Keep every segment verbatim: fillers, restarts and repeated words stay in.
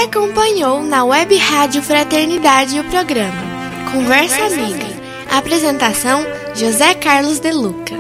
acompanhou na Web Rádio Fraternidade o programa Conversa Amiga. Apresentação: José Carlos de Luca.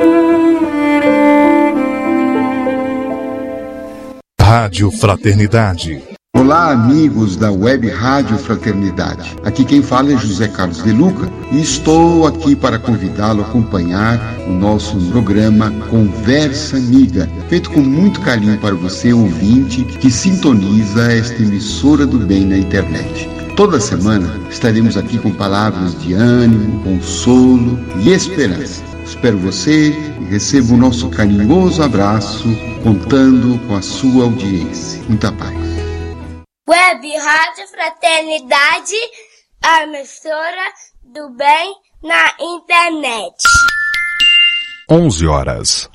Rádio Fraternidade. Olá, amigos da Web Rádio Fraternidade. Aqui quem fala é José Carlos de Luca e estou aqui para convidá-lo a acompanhar o nosso programa Conversa Amiga, feito com muito carinho para você, ouvinte, que sintoniza esta emissora do bem na internet. Toda semana estaremos aqui com palavras de ânimo, consolo e esperança. Espero você e receba o nosso carinhoso abraço, contando com a sua audiência. Muita paz. Web Rádio Fraternidade, a emissora do bem na internet. onze horas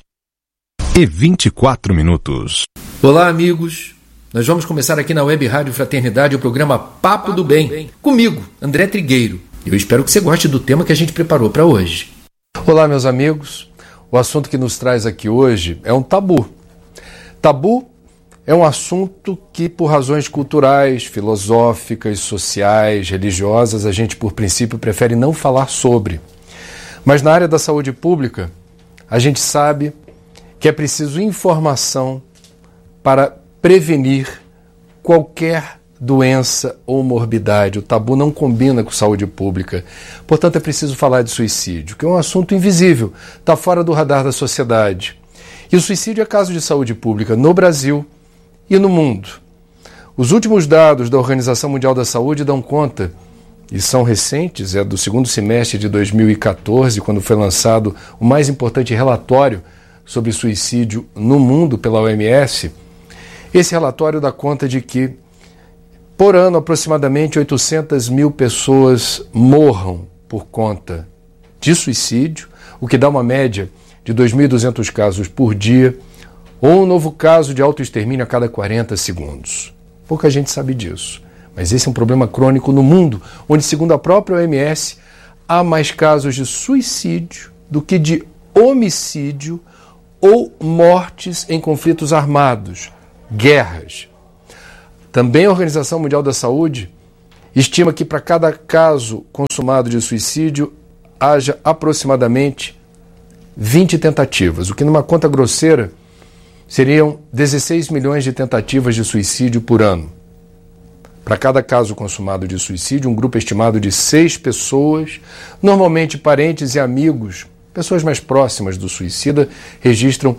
e vinte e quatro minutos. Olá, amigos. Nós vamos começar aqui na Web Rádio Fraternidade o programa Papo do Bem. Comigo, André Trigueiro. Eu espero que você goste do tema que a gente preparou para hoje. Olá, meus amigos. O assunto que nos traz aqui hoje é um tabu. Tabu é um assunto que, por razões culturais, filosóficas, sociais, religiosas, a gente, por princípio, prefere não falar sobre. Mas na área da saúde pública, a gente sabe que é preciso informação para prevenir qualquer doença ou morbidade. O tabu não combina com saúde pública. Portanto, é preciso falar de suicídio, que é um assunto invisível, está fora do radar da sociedade. E o suicídio é caso de saúde pública no Brasil e no mundo. Os últimos dados da Organização Mundial da Saúde dão conta, e são recentes, é do segundo semestre de dois mil e catorze, quando foi lançado o mais importante relatório sobre suicídio no mundo pela O M S. Esse relatório dá conta de que, por ano, aproximadamente oitocentas mil pessoas morram por conta de suicídio, o que dá uma média de dois mil e duzentos casos por dia, ou um novo caso de autoextermínio a cada quarenta segundos. Pouca gente sabe disso, mas esse é um problema crônico no mundo, onde, segundo a própria O M S, há mais casos de suicídio do que de homicídio ou mortes em conflitos armados, guerras. Também a Organização Mundial da Saúde estima que para cada caso consumado de suicídio haja aproximadamente vinte tentativas, o que numa conta grosseira seriam dezesseis milhões de tentativas de suicídio por ano. Para cada caso consumado de suicídio, um grupo estimado de seis pessoas, normalmente parentes e amigos, pessoas mais próximas do suicida, registram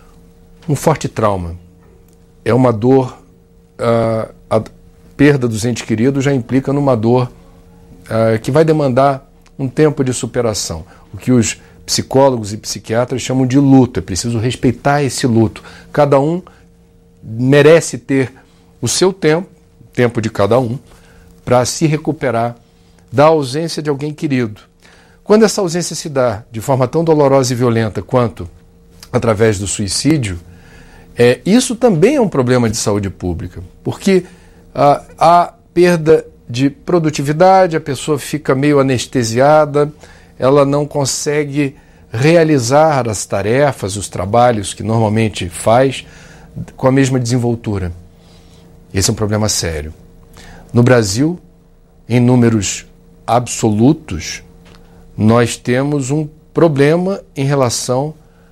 um forte trauma. É uma dor, uh, a perda dos entes queridos já implica numa dor uh, que vai demandar um tempo de superação. O que os psicólogos e psiquiatras chamam de luto. É preciso respeitar esse luto. Cada um merece ter o seu tempo, o tempo de cada um, para se recuperar da ausência de alguém querido. Quando essa ausência se dá de forma tão dolorosa e violenta quanto através do suicídio, é, isso também é um problema de saúde pública, porque ah, há perda de produtividade, a pessoa fica meio anestesiada, ela não consegue realizar as tarefas, os trabalhos que normalmente faz com a mesma desenvoltura. Esse é um problema sério. No Brasil, em números absolutos, nós temos um problema em relação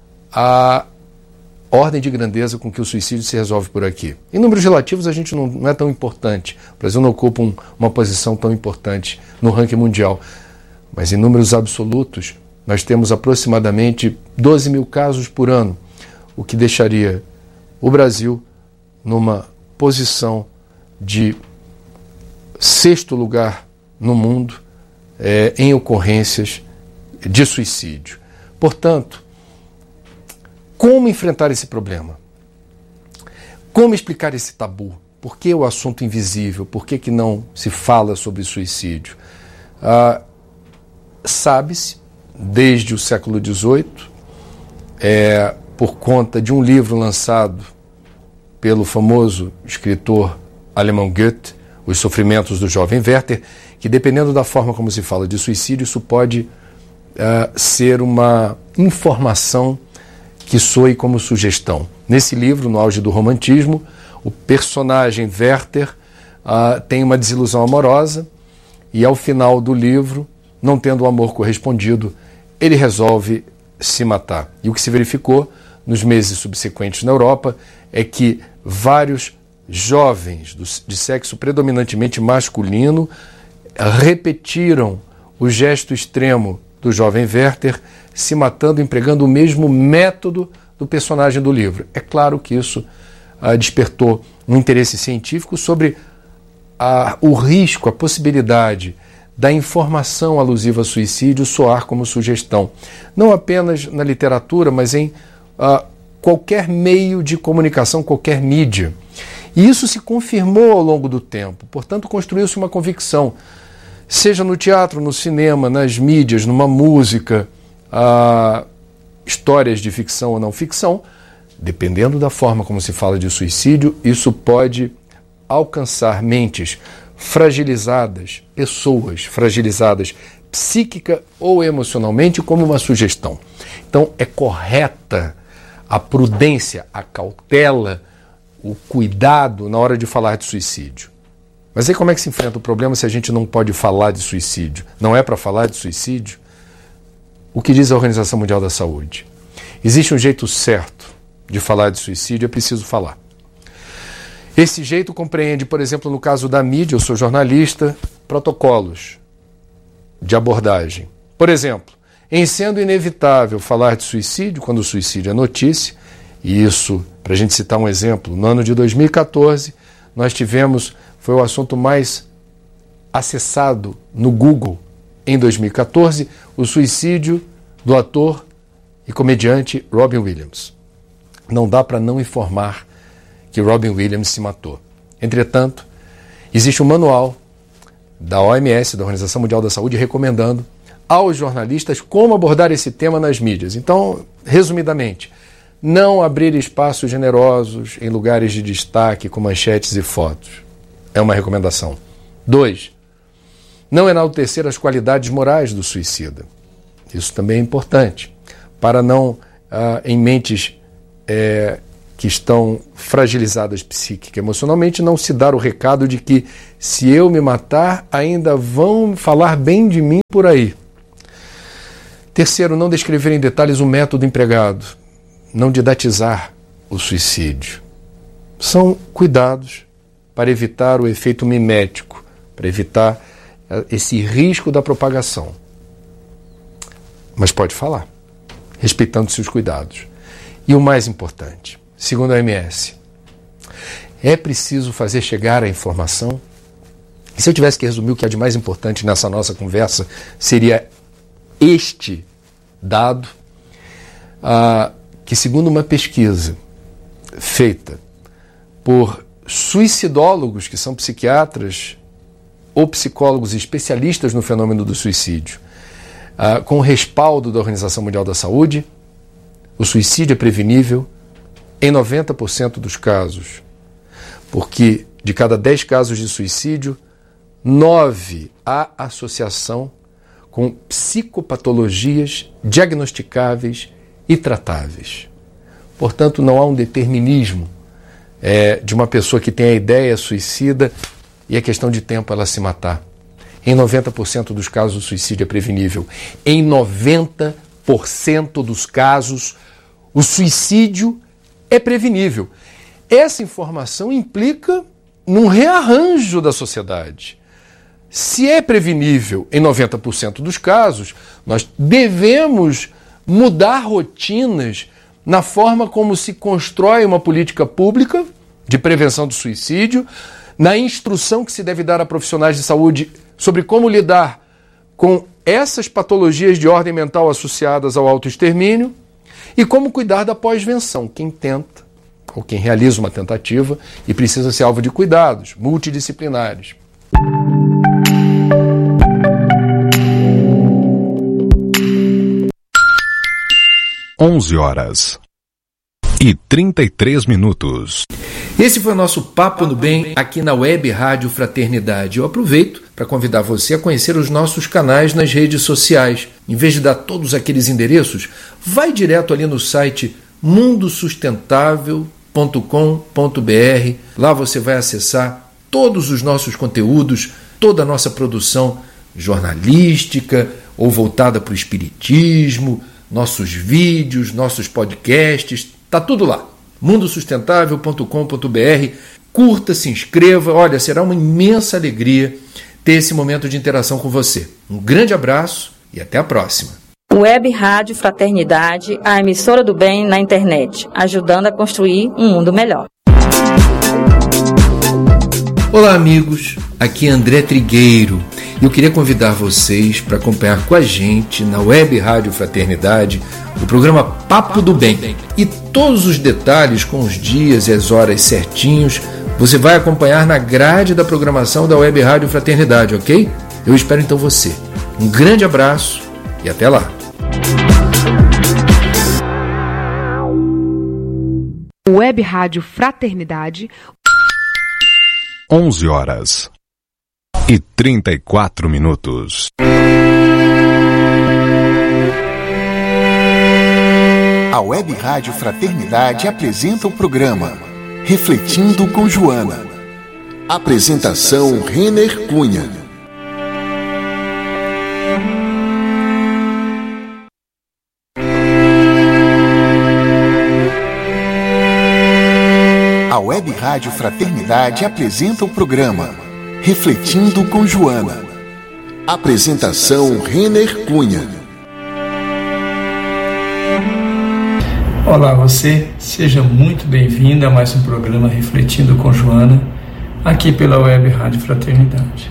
à ordem de grandeza com que o suicídio se resolve por aqui. Em números relativos, a gente não, não é tão importante. O Brasil não ocupa um, uma posição tão importante no ranking mundial. Mas em números absolutos, nós temos aproximadamente doze mil casos por ano, o que deixaria o Brasil numa posição de sexto lugar no mundo é, em ocorrências de suicídio. Portanto, como enfrentar esse problema? Como explicar esse tabu? Por que o assunto invisível? Por que, que não se fala sobre suicídio? Ah, Sabe-se, desde o século dezoito, é, por conta de um livro lançado pelo famoso escritor alemão Goethe, Os Sofrimentos do Jovem Werther, que, dependendo da forma como se fala de suicídio, isso pode uh, ser uma informação que soe como sugestão. Nesse livro, no auge do romantismo, o personagem Werther uh, tem uma desilusão amorosa e, ao final do livro, não tendo o amor correspondido, ele resolve se matar. E o que se verificou nos meses subsequentes na Europa é que vários jovens do, de sexo predominantemente masculino repetiram o gesto extremo do jovem Werther, se matando empregando o mesmo método do personagem do livro. É claro que isso ah, despertou um interesse científico sobre a, o risco, a possibilidade da informação alusiva a suicídio soar como sugestão, não apenas na literatura, mas em uh, qualquer meio de comunicação, qualquer mídia. E isso se confirmou ao longo do tempo, portanto construiu-se uma convicção, seja no teatro, no cinema, nas mídias, numa música, uh, histórias de ficção ou não ficção, dependendo da forma como se fala de suicídio, isso pode alcançar mentes fragilizadas, pessoas fragilizadas psíquica ou emocionalmente como uma sugestão. Então é correta a prudência, a cautela, o cuidado na hora de falar de suicídio. Mas aí como é que se enfrenta o problema se a gente não pode falar de suicídio? Não é para falar de suicídio? O que diz a Organização Mundial da Saúde? Existe um jeito certo de falar de suicídio, é preciso falar. Esse jeito compreende, por exemplo, no caso da mídia, eu sou jornalista, protocolos de abordagem. Por exemplo, em sendo inevitável falar de suicídio, quando o suicídio é notícia, e isso, para a gente citar um exemplo, no ano de dois mil e catorze, nós tivemos, foi o assunto mais acessado no Google em dois mil e catorze, o suicídio do ator e comediante Robin Williams. Não dá para não informar que Robin Williams se matou. Entretanto, existe um manual da O M S, da Organização Mundial da Saúde, recomendando aos jornalistas como abordar esse tema nas mídias. Então, resumidamente, não abrir espaços generosos em lugares de destaque com manchetes e fotos. É uma recomendação. Dois, não enaltecer as qualidades morais do suicida. Isso também é importante, para não, ah, em mentes é, que estão fragilizadas psíquica e emocionalmente, não se dar o recado de que se eu me matar, ainda vão falar bem de mim por aí. Terceiro, não descrever em detalhes o método empregado, não didatizar o suicídio. São cuidados para evitar o efeito mimético, para evitar esse risco da propagação. Mas pode falar, respeitando-se os cuidados. E o mais importante, segundo a O M S, é preciso fazer chegar a informação. E se eu tivesse que resumir o que é de mais importante nessa nossa conversa, seria este dado, ah, que segundo uma pesquisa feita por suicidólogos, que são psiquiatras ou psicólogos especialistas no fenômeno do suicídio, ah, com o respaldo da Organização Mundial da Saúde, o suicídio é prevenível em noventa por cento dos casos, porque de cada dez casos de suicídio, nove há associação com psicopatologias diagnosticáveis e tratáveis. Portanto, não há um determinismo é, de uma pessoa que tem a ideia suicida e é questão de tempo ela se matar. Em noventa por cento dos casos, o suicídio é prevenível. Em noventa por cento dos casos, o suicídio é prevenível. Essa informação implica num rearranjo da sociedade. Se é prevenível em noventa por cento dos casos, nós devemos mudar rotinas na forma como se constrói uma política pública de prevenção do suicídio, na instrução que se deve dar a profissionais de saúde sobre como lidar com essas patologias de ordem mental associadas ao autoextermínio e como cuidar da pós-venção. Quem tenta ou quem realiza uma tentativa e precisa ser alvo de cuidados multidisciplinares. onze horas e trinta e três minutos. Esse foi o nosso Papo no Bem aqui na Web Rádio Fraternidade. Eu aproveito para convidar você a conhecer os nossos canais nas redes sociais. Em vez de dar todos aqueles endereços, vai direto ali no site mundo sustentável ponto com ponto b r. Lá você vai acessar todos os nossos conteúdos, toda a nossa produção jornalística ou voltada para o espiritismo, nossos vídeos, nossos podcasts, está tudo lá. mundo sustentável ponto com ponto b r. Curta, se inscreva. Olha, será uma imensa alegria ter esse momento de interação com você. Um grande abraço e até a próxima. Web Rádio Fraternidade, a emissora do bem na internet, ajudando a construir um mundo melhor. Olá, amigos. Aqui é André Trigueiro. Eu queria convidar vocês para acompanhar com a gente na Web Rádio Fraternidade o programa Papo do Bem. E todos os detalhes com os dias e as horas certinhos você vai acompanhar na grade da programação da Web Rádio Fraternidade, ok? Eu espero então você. Um grande abraço e até lá. Web Rádio Fraternidade. onze horas e trinta e quatro minutos. A Web Rádio Fraternidade apresenta o programa Refletindo com Joana. Apresentação Renner Cunha. A Web Rádio Fraternidade apresenta o programa Refletindo com Joana. Apresentação Renner Cunha. Olá você, seja muito bem-vindo a mais um programa Refletindo com Joana, aqui pela Web Rádio Fraternidade.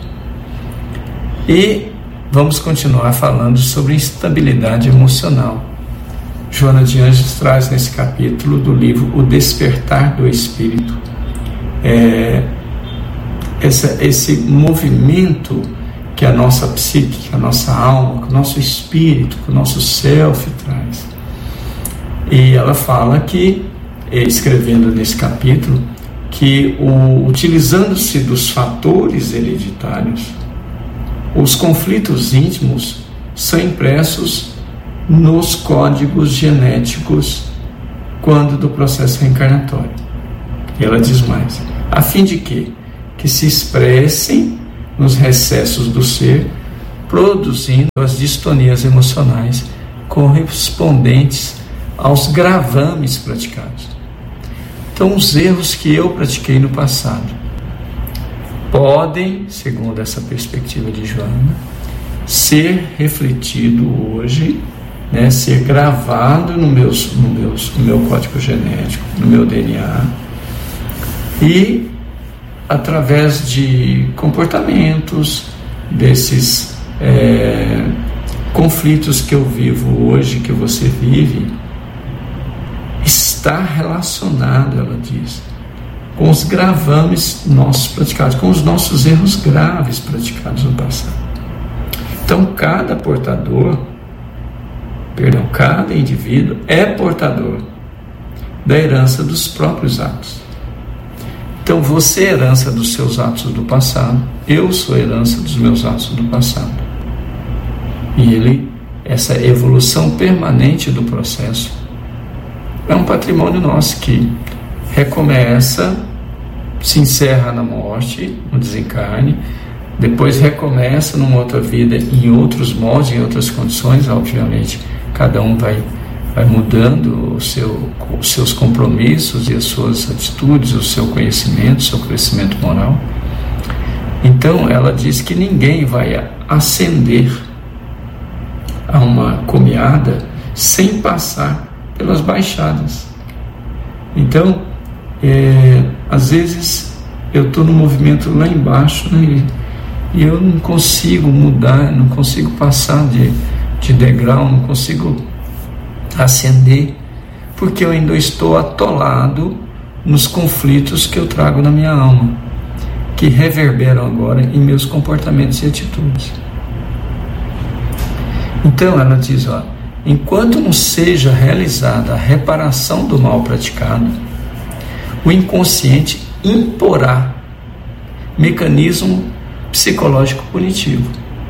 E vamos continuar falando sobre instabilidade emocional. Joana de Anjos traz nesse capítulo do livro O Despertar do Espírito é, essa, esse movimento que a nossa psique, que a nossa alma, que o nosso espírito, que o nosso self traz. E ela fala que, escrevendo nesse capítulo, que o, utilizando-se dos fatores hereditários, os conflitos íntimos são impressos nos códigos genéticos quando do processo reencarnatório. E ela diz mais, a fim de que, que se expressem nos recessos do ser, produzindo as distonias emocionais correspondentes aos gravames praticados. Então, os erros que eu pratiquei no passado podem, segundo essa perspectiva de Joana, ser refletido hoje, né, ser gravado no, meus, no, meus, no meu código genético, no meu D N A, e através de comportamentos, desses é, conflitos que eu vivo hoje, que você vive, está relacionado, ela diz, com os gravames nossos praticados, com os nossos erros graves praticados no passado. Então, cada portador, perdão, cada indivíduo é portador da herança dos próprios atos. Então, você é herança dos seus atos do passado, eu sou herança dos meus atos do passado. E ele, essa evolução permanente do processo, é um patrimônio nosso que recomeça, se encerra na morte, no desencarne, depois recomeça numa outra vida, em outros modos, em outras condições, obviamente, cada um vai, vai mudando o seu, os seus compromissos e as suas atitudes, o seu conhecimento, o seu crescimento moral. Então, ela diz que ninguém vai ascender a uma comiada sem passar pelas baixadas. Então, é, às vezes eu estou no movimento lá embaixo, né, e, e eu não consigo mudar, não consigo passar de, de degrau, não consigo ascender, porque eu ainda estou atolado nos conflitos que eu trago na minha alma, que reverberam agora em meus comportamentos e atitudes. Então ela diz, ó, enquanto não seja realizada a reparação do mal praticado, o inconsciente imporá mecanismo psicológico punitivo,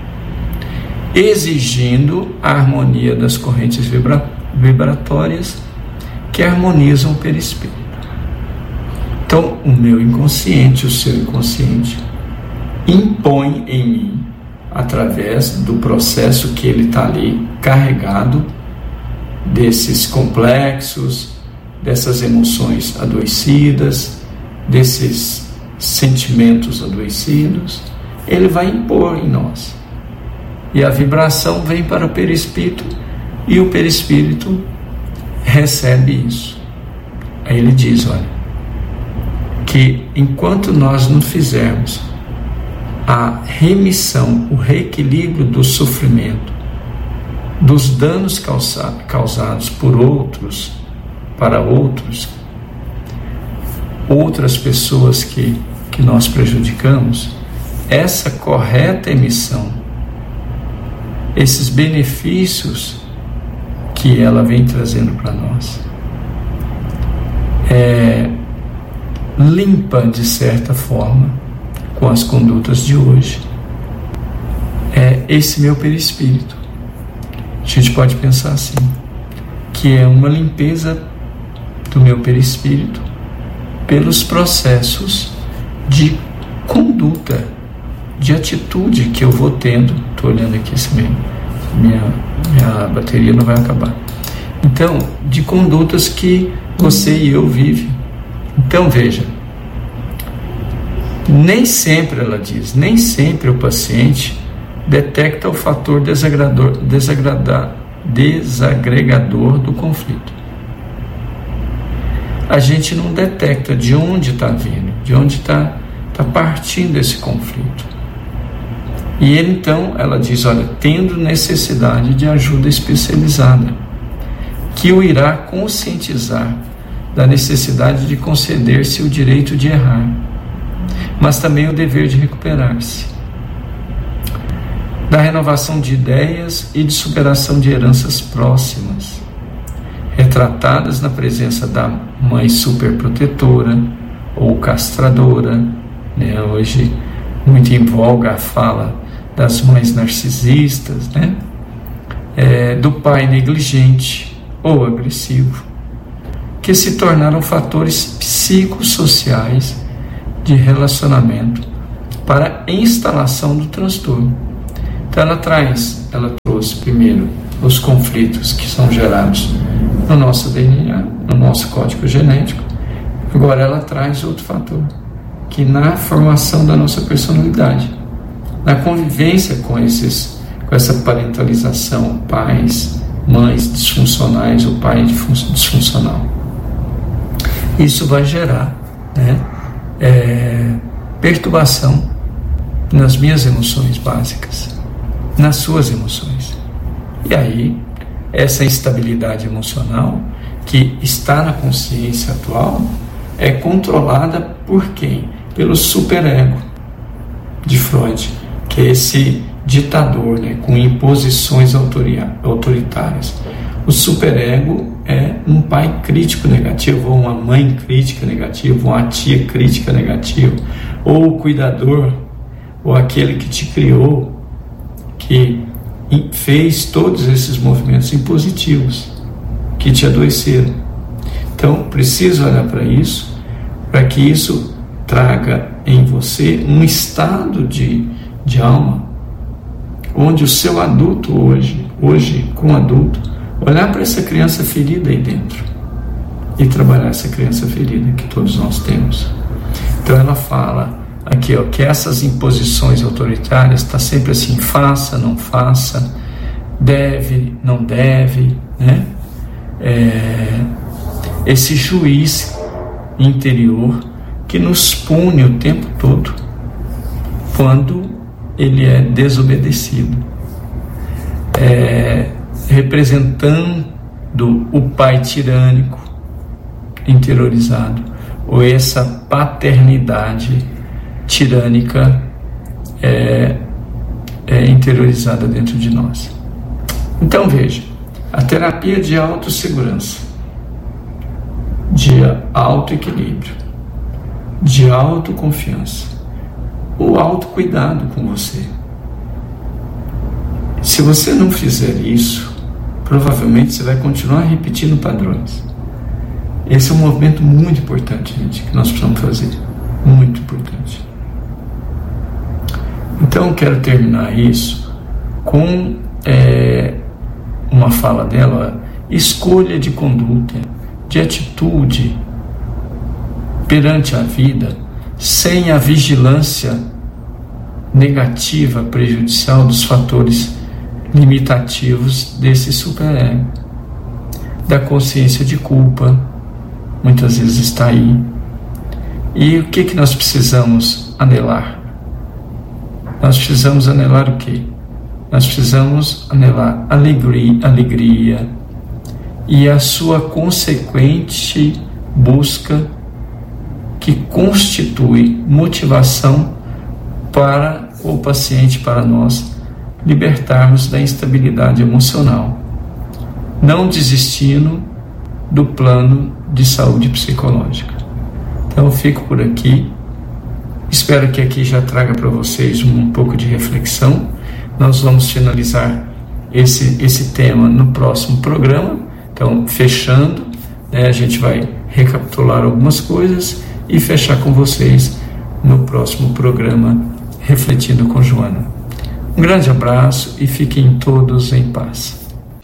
exigindo a harmonia das correntes vibra- vibratórias que harmonizam o perispírito. Então, o meu inconsciente, o seu inconsciente, impõe em mim, através do processo que ele está ali carregado, desses complexos, dessas emoções adoecidas, desses sentimentos adoecidos, ele vai impor em nós. E a vibração vem para o perispírito e o perispírito recebe isso. Aí ele diz, olha, que enquanto nós não fizermos a remissão, o reequilíbrio do sofrimento, dos danos causa, causados por outros, para outros, outras pessoas que, que nós prejudicamos, essa correta emissão, esses benefícios que ela vem trazendo para nós, é, limpa de certa forma, com as condutas de hoje, é esse meu perispírito. A gente pode pensar assim, que é uma limpeza do meu perispírito pelos processos de conduta, de atitude que eu vou tendo. Estou olhando aqui esse mesmo, minha, minha bateria não vai acabar. Então, de condutas que você e eu vivem. Então, veja, nem sempre, ela diz, nem sempre o paciente detecta o fator desagrador, desagradar, desagregador do conflito. A gente não detecta de onde está vindo, de onde está tá partindo esse conflito. E ele, então, ela diz, olha, tendo necessidade de ajuda especializada, que o irá conscientizar da necessidade de conceder-se o direito de errar, mas também o dever de recuperar-se, da renovação de ideias e de superação de heranças próximas, retratadas na presença da mãe superprotetora ou castradora, né? Hoje muito em voga a fala das mães narcisistas, né? É, do pai negligente ou agressivo, que se tornaram fatores psicossociais de relacionamento para a instalação do transtorno. Então ela traz, ela trouxe primeiro os conflitos que são gerados no nosso D N A, no nosso código genético. Agora ela traz outro fator, que na formação da nossa personalidade, na convivência com esses, com essa parentalização, pais, mães disfuncionais ou pai disfuncional. Isso vai gerar, né, é, perturbação nas minhas emoções básicas, nas suas emoções. E aí, essa instabilidade emocional que está na consciência atual é controlada por quem? Pelo superego de Freud, que é esse ditador, né, com imposições autoritárias. O superego é um pai crítico negativo, ou uma mãe crítica negativa, ou uma tia crítica negativa, ou o cuidador, ou aquele que te criou, que fez todos esses movimentos impositivos que te adoeceram. Então, preciso olhar para isso, para que isso traga em você um estado de, de alma, onde o seu adulto hoje, hoje com adulto, olhar para essa criança ferida aí dentro e trabalhar essa criança ferida que todos nós temos. Então ela fala aqui, ó, que essas imposições autoritárias está sempre assim, faça, não faça, deve, não deve, né? É, esse juiz interior que nos pune o tempo todo quando ele é desobedecido, é, representando o pai tirânico interiorizado, ou essa paternidade tirânica é, é interiorizada dentro de nós. Então veja, a terapia de autossegurança, de autoequilíbrio, de autoconfiança, o autocuidado com você. Se você não fizer isso, provavelmente você vai continuar repetindo padrões. Esse é um movimento muito importante, gente, que nós precisamos fazer. Muito importante. Então, eu quero terminar isso com é, uma fala dela: escolha de conduta, de atitude perante a vida, sem a vigilância negativa, prejudicial dos fatores limitativos desse superego, da consciência de culpa, muitas vezes está aí. E o que que nós precisamos anelar? Nós precisamos anelar o quê? Nós precisamos anelar alegria, alegria e a sua consequente busca, que constitui motivação para o paciente, para nós, libertarmos da instabilidade emocional, não desistindo do plano de saúde psicológica. Então eu fico por aqui, espero que aqui já traga para vocês um pouco de reflexão. Nós vamos finalizar esse, esse tema no próximo programa. Então, fechando, né, a gente vai recapitular algumas coisas e fechar com vocês no próximo programa Refletindo com Joana. Um grande abraço e fiquem todos em paz.